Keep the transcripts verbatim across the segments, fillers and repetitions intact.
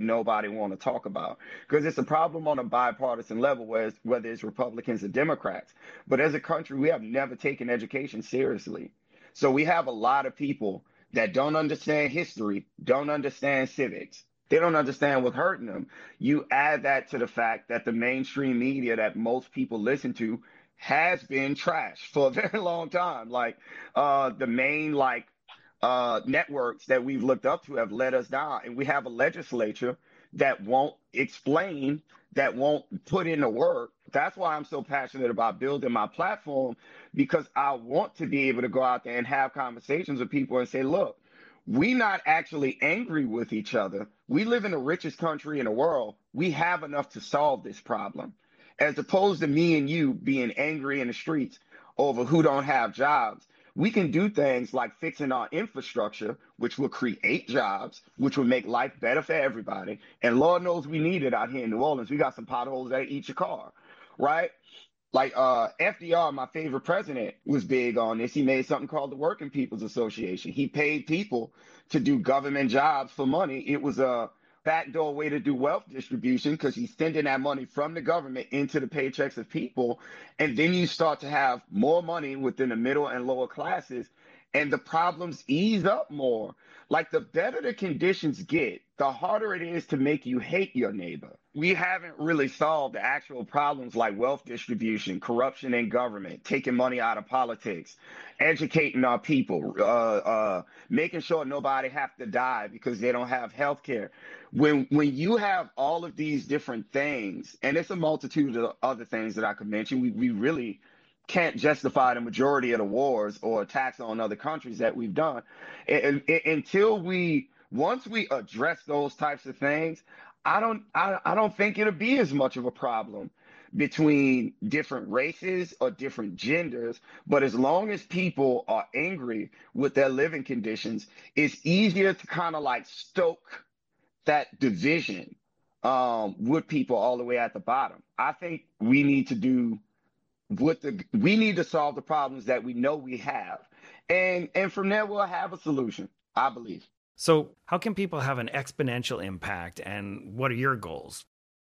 nobody want to talk about because it's a problem on a bipartisan level, where whether it's Republicans or Democrats. But as a country, we have never taken education seriously. So we have a lot of people that don't understand history, don't understand civics. They don't understand what's hurting them. You add that to the fact that the mainstream media that most people listen to has been trashed for a very long time. Like uh, the main like uh, networks that we've looked up to have let us down, and we have a legislature that won't explain, that won't put in the work. That's why I'm so passionate about building my platform, because I want to be able to go out there and have conversations with people and say, look, we not actually angry with each other. We live in the richest country in the world. We have enough to solve this problem, as opposed to me and you being angry in the streets over who don't have jobs. We can do things like fixing our infrastructure, which will create jobs, which will make life better for everybody. And Lord knows we need it out here in New Orleans. We got some potholes that eat your car, right? Like uh, F D R, my favorite president, was big on this. He made something called the Working People's Association. He paid people to do government jobs for money. It was a backdoor way to do wealth distribution, because he's sending that money from the government into the paychecks of people. And then you start to have more money within the middle and lower classes, and the problems ease up more. Like the better the conditions get, the harder it is to make you hate your neighbor. We haven't really solved the actual problems like wealth distribution, corruption in government, taking money out of politics, educating our people, uh, uh, making sure nobody have to die because they don't have health care. When when you have all of these different things, and it's a multitude of other things that I could mention, we, we really can't justify the majority of the wars or attacks on other countries that we've done. And, and, until we, once we address those types of things, I don't, I, I don't think it'll be as much of a problem between different races or different genders. But as long as people are angry with their living conditions, it's easier to kind of like stoke that division um, with people all the way at the bottom. I think we need to do what the we need to solve the problems that we know we have, and and from there we'll have a solution, I believe. So how can people have an exponential impact, and what are your goals?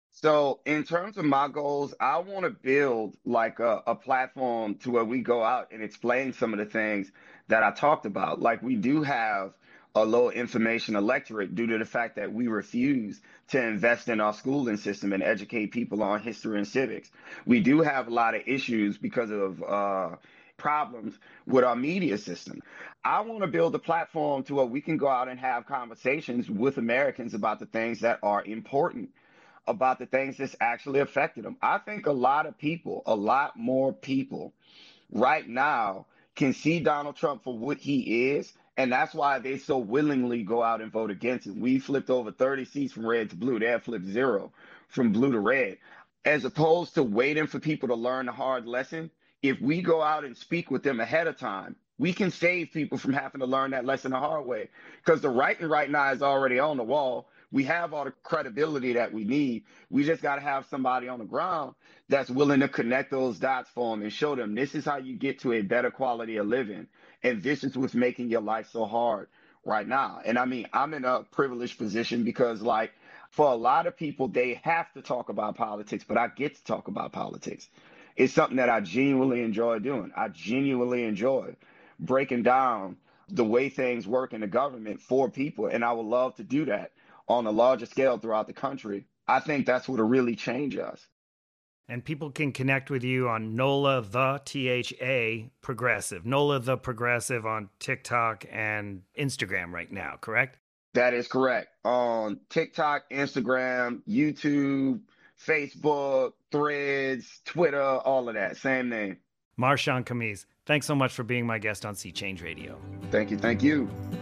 So in terms of my goals, I want to build like a, a platform to where we go out and explain some of the things that I talked about. Like we do have a low information electorate due to the fact that we refuse to invest in our schooling system and educate people on history and civics. We do have a lot of issues because of uh, problems with our media system. I want to build a platform to where we can go out and have conversations with Americans about the things that are important, about the things that's actually affected them. I think a lot of people, a lot more people right now can see Donald Trump for what he is. And that's why they so willingly go out and vote against it. We flipped over thirty seats from red to blue. They have flipped zero from blue to red. As opposed to waiting for people to learn the hard lesson, if we go out and speak with them ahead of time, we can save people from having to learn that lesson the hard way. Because the writing right now is already on the wall. We have all the credibility that we need. We just got to have somebody on the ground that's willing to connect those dots for them and show them this is how you get to a better quality of living. And this is what's making your life so hard right now. And I mean, I'm in a privileged position because, like, for a lot of people, they have to talk about politics, but I get to talk about politics. It's something that I genuinely enjoy doing. I genuinely enjoy breaking down the way things work in the government for people. And I would love to do that on a larger scale throughout the country. I think that's what will really change us. And people can connect with you on NOLA the T H A Progressive, NOLA the Progressive on TikTok and Instagram right now, correct? That is correct. On TikTok, Instagram, YouTube, Facebook, Threads, Twitter, all of that. Same name. Marshawn Khamis, thanks so much for being my guest on Sea Change Radio. Thank you. Thank you.